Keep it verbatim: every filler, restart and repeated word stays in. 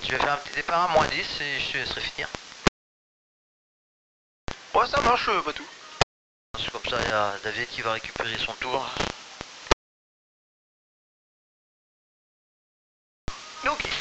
Je vais faire un petit départ à moins dix et je te laisserai finir. Ouais, ça marche, euh, pas tout. C'est comme ça, il y a David qui va récupérer son tour. Ok.